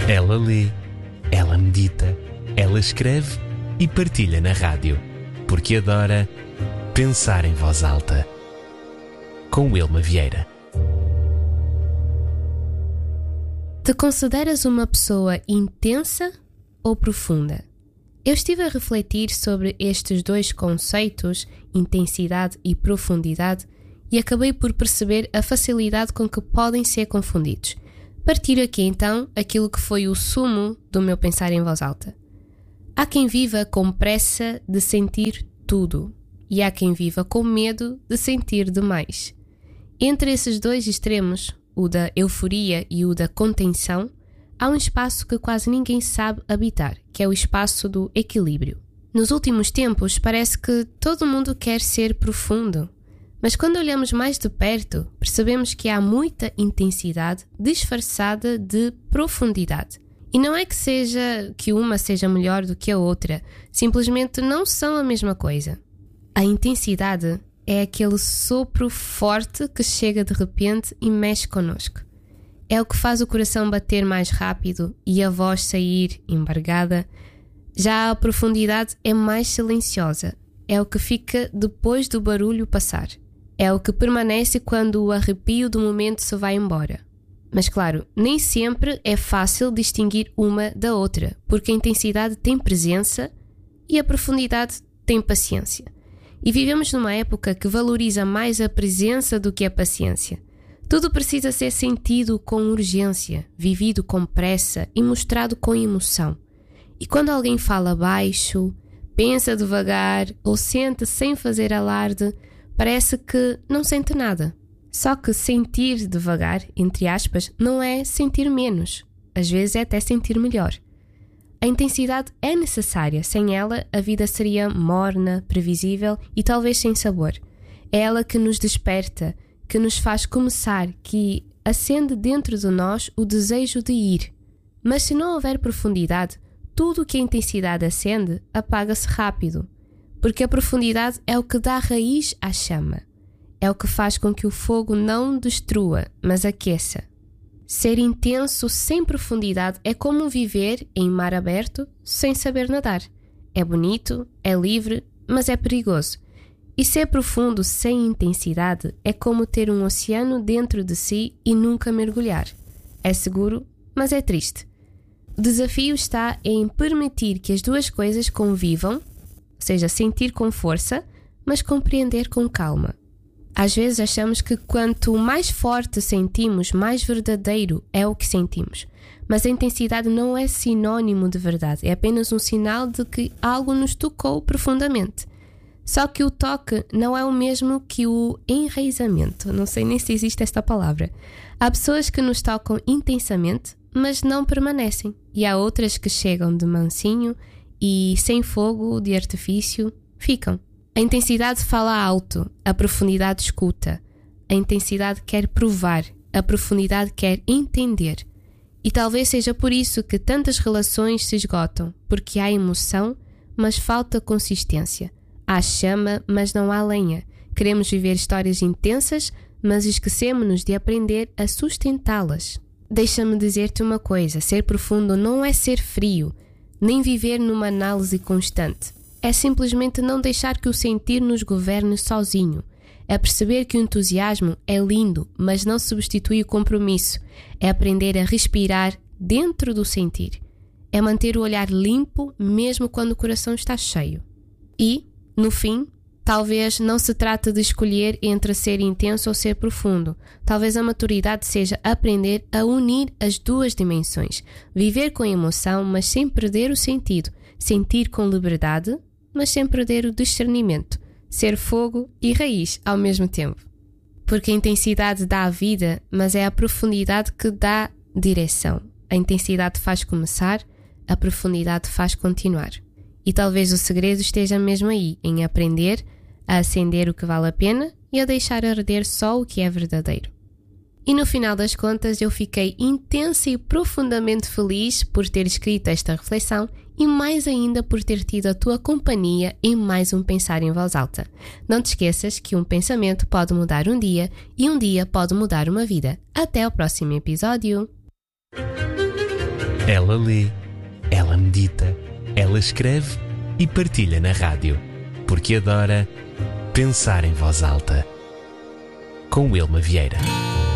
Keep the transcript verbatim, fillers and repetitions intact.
Ela lê, ela medita, ela escreve e partilha na rádio, porque adora pensar em voz alta. Com Wilma Vieira. Te consideras uma pessoa intensa ou profunda? Eu estive a refletir sobre estes dois conceitos, intensidade e profundidade, e acabei por perceber a facilidade com que podem ser confundidos. Partilho aqui então aquilo que foi o sumo do meu pensar em voz alta. Há quem viva com pressa de sentir tudo, e há quem viva com medo de sentir demais. Entre esses dois extremos, o da euforia e o da contenção, há um espaço que quase ninguém sabe habitar, que é o espaço do equilíbrio. Nos últimos tempos, parece que todo mundo quer ser profundo, mas quando olhamos mais de perto, percebemos que há muita intensidade disfarçada de profundidade. E não é que seja que uma seja melhor do que a outra, simplesmente não são a mesma coisa. A intensidade é aquele sopro forte que chega de repente e mexe connosco. É o que faz o coração bater mais rápido e a voz sair embargada. Já a profundidade é mais silenciosa. É o que fica depois do barulho passar. É o que permanece quando o arrepio do momento se vai embora. Mas claro, nem sempre é fácil distinguir uma da outra, porque a intensidade tem presença e a profundidade tem paciência. E vivemos numa época que valoriza mais a presença do que a paciência. Tudo precisa ser sentido com urgência, vivido com pressa e mostrado com emoção. E quando alguém fala baixo, pensa devagar ou sente sem fazer alarde, parece que não sente nada. Só que sentir devagar, entre aspas, não é sentir menos. Às vezes é até sentir melhor. A intensidade é necessária. Sem ela, a vida seria morna, previsível e talvez sem sabor. É ela que nos desperta, que nos faz começar, que acende dentro de nós o desejo de ir. Mas se não houver profundidade, tudo o que a intensidade acende apaga-se rápido, porque a profundidade é o que dá raiz à chama. É o que faz com que o fogo não destrua, mas aqueça. Ser intenso sem profundidade é como viver em mar aberto sem saber nadar. É bonito, é livre, mas é perigoso. E ser profundo sem intensidade é como ter um oceano dentro de si e nunca mergulhar. É seguro, mas é triste. O desafio está em permitir que as duas coisas convivam, ou seja, sentir com força, mas compreender com calma. Às vezes achamos que quanto mais forte sentimos, mais verdadeiro é o que sentimos. Mas a intensidade não é sinônimo de verdade, é apenas um sinal de que algo nos tocou profundamente. Só que o toque não é o mesmo que o enraizamento. Não sei nem se existe esta palavra. Há pessoas que nos tocam intensamente, mas não permanecem. E há outras que chegam de mansinho e, sem fogo de artifício, ficam. A intensidade fala alto, a profundidade escuta. A intensidade quer provar, a profundidade quer entender. E talvez seja por isso que tantas relações se esgotam, porque há emoção, mas falta consistência. Há chama, mas não há lenha. Queremos viver histórias intensas, mas esquecemos-nos de aprender a sustentá-las. Deixa-me dizer-te uma coisa, ser profundo não é ser frio, nem viver numa análise constante. É simplesmente não deixar que o sentir nos governe sozinho. É perceber que o entusiasmo é lindo, mas não substitui o compromisso. É aprender a respirar dentro do sentir. É manter o olhar limpo mesmo quando o coração está cheio. E, no fim, talvez não se trate de escolher entre ser intenso ou ser profundo. Talvez a maturidade seja aprender a unir as duas dimensões. Viver com emoção, mas sem perder o sentido. Sentir com liberdade, mas sem perder o discernimento. Ser fogo e raiz ao mesmo tempo. Porque a intensidade dá a vida, mas é a profundidade que dá direção. A intensidade faz começar, a profundidade faz continuar. E talvez o segredo esteja mesmo aí, em aprender a acender o que vale a pena e a deixar arder só o que é verdadeiro. E no final das contas eu fiquei intensa e profundamente feliz por ter escrito esta reflexão e mais ainda por ter tido a tua companhia em mais um Pensar em Voz Alta. Não te esqueças que um pensamento pode mudar um dia e um dia pode mudar uma vida. Até ao próximo episódio! Ela lê, ela medita, ela escreve e partilha na rádio, porque adora pensar em voz alta. Com Wilma Vieira.